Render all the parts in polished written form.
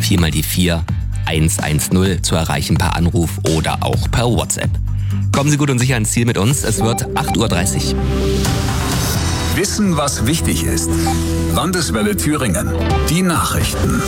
4 mal die 4 110 zu erreichen per Anruf oder auch per WhatsApp. Kommen Sie gut und sicher ins Ziel mit uns. Es wird 8.30 Uhr. Wissen, was wichtig ist. Landeswelle Thüringen. Die Nachrichten.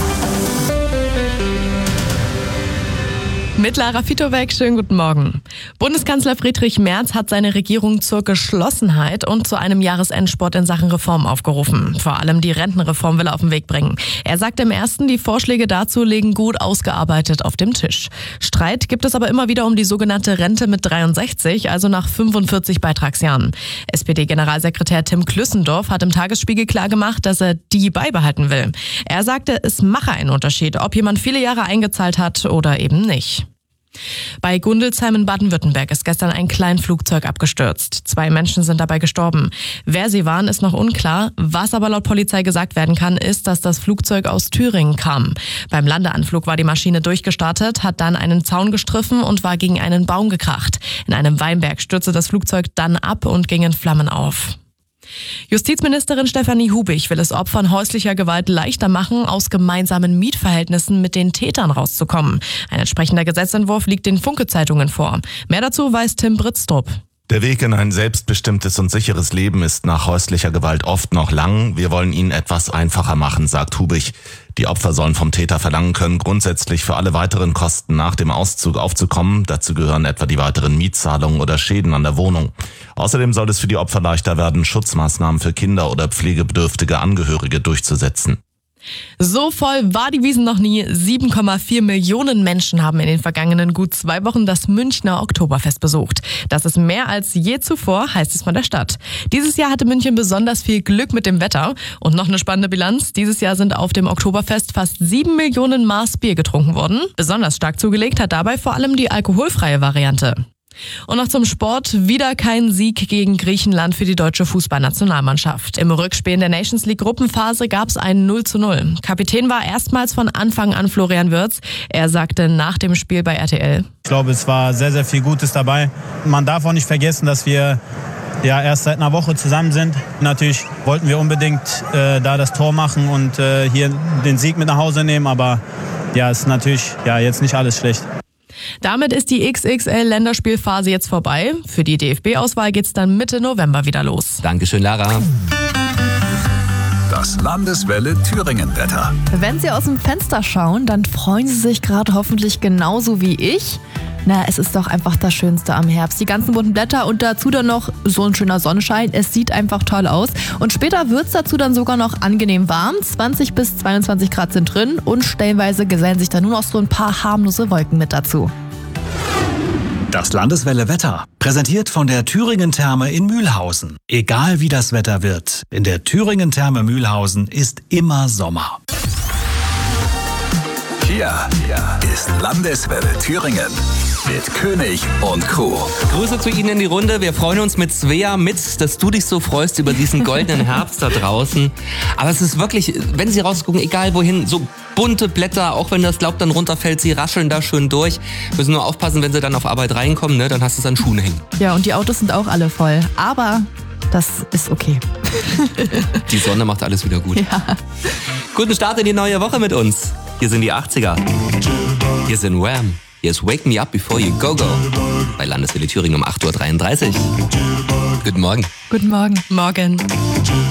Mit Lara Fitowek, schönen guten Morgen. Bundeskanzler Friedrich Merz hat seine Regierung zur Geschlossenheit und zu einem Jahresendsport in Sachen Reform aufgerufen. Vor allem die Rentenreform will er auf den Weg bringen. Er sagte im ersten, die Vorschläge dazu liegen gut ausgearbeitet auf dem Tisch. Streit gibt es aber immer wieder um die sogenannte Rente mit 63, also nach 45 Beitragsjahren. SPD-Generalsekretär Tim Klüssendorf hat im Tagesspiegel klargemacht, dass er die beibehalten will. Er sagte, es mache einen Unterschied, ob jemand viele Jahre eingezahlt hat oder eben nicht. Bei Gundelsheim in Baden-Württemberg ist gestern ein Kleinflugzeug abgestürzt. 2 Menschen sind dabei gestorben. Wer sie waren, ist noch unklar. Was aber laut Polizei gesagt werden kann, ist, dass das Flugzeug aus Thüringen kam. Beim Landeanflug war die Maschine durchgestartet, hat dann einen Zaun gestriffen und war gegen einen Baum gekracht. In einem Weinberg stürzte das Flugzeug dann ab und ging in Flammen auf. Justizministerin Stefanie Hubich will es Opfern häuslicher Gewalt leichter machen, aus gemeinsamen Mietverhältnissen mit den Tätern rauszukommen. Ein entsprechender Gesetzentwurf liegt den Funke-Zeitungen vor. Mehr dazu weiß Tim Britztrup. Der Weg in ein selbstbestimmtes und sicheres Leben ist nach häuslicher Gewalt oft noch lang. Wir wollen ihn etwas einfacher machen, sagt Hubich. Die Opfer sollen vom Täter verlangen können, grundsätzlich für alle weiteren Kosten nach dem Auszug aufzukommen. Dazu gehören etwa die weiteren Mietzahlungen oder Schäden an der Wohnung. Außerdem soll es für die Opfer leichter werden, Schutzmaßnahmen für Kinder oder pflegebedürftige Angehörige durchzusetzen. So voll war die Wiesn noch nie. 7,4 Millionen Menschen haben in den vergangenen gut 2 Wochen das Münchner Oktoberfest besucht. Das ist mehr als je zuvor, heißt es von der Stadt. Dieses Jahr hatte München besonders viel Glück mit dem Wetter. Und noch eine spannende Bilanz. Dieses Jahr sind auf dem Oktoberfest fast 7 Millionen Maß Bier getrunken worden. Besonders stark zugelegt hat dabei vor allem die alkoholfreie Variante. Und noch zum Sport. Wieder kein Sieg gegen Griechenland für die deutsche Fußballnationalmannschaft. Im Rückspiel in der Nations League Gruppenphase gab es ein 0:0. Kapitän war erstmals von Anfang an Florian Wirtz. Er sagte nach dem Spiel bei RTL: Ich glaube, es war sehr, sehr viel Gutes dabei. Man darf auch nicht vergessen, dass wir erst seit einer Woche zusammen sind. Natürlich wollten wir unbedingt da das Tor machen und hier den Sieg mit nach Hause nehmen. Aber ist natürlich jetzt nicht alles schlecht. Damit ist die XXL-Länderspielphase jetzt vorbei. Für die DFB-Auswahl geht's dann Mitte November wieder los. Dankeschön, Lara. Das Landeswelle Thüringen-Wetter. Wenn Sie aus dem Fenster schauen, dann freuen Sie sich gerade hoffentlich genauso wie ich. Es ist doch einfach das Schönste am Herbst. Die ganzen bunten Blätter und dazu dann noch so ein schöner Sonnenschein. Es sieht einfach toll aus. Und später wird es dazu dann sogar noch angenehm warm. 20 bis 22 Grad sind drin und stellenweise gesellen sich dann nur noch so ein paar harmlose Wolken mit dazu. Das Landeswelle Wetter, präsentiert von der Thüringen Therme in Mühlhausen. Egal wie das Wetter wird, in der Thüringen Therme Mühlhausen ist immer Sommer. Hier ist Landeswelle Thüringen mit König und Crew. Grüße zu Ihnen in die Runde. Wir freuen uns mit Svea dass du dich so freust über diesen goldenen Herbst da draußen. Aber es ist wirklich, wenn Sie rausgucken, egal wohin, so bunte Blätter, auch wenn das Laub dann runterfällt, sie rascheln da schön durch. Müssen nur aufpassen, wenn sie dann auf Arbeit reinkommen, ne? Dann hast du es an Schuhen hängen. Ja, und die Autos sind auch alle voll. Aber das ist okay. Die Sonne macht alles wieder gut. Ja. Guten Start in die neue Woche mit uns. Hier sind die 80er. Hier sind Wham. Hier ist Wake Me Up Before You Go Go. Bei Landeswelle Thüringen um 8.33 Uhr. Guten Morgen. Guten Morgen. Morgen.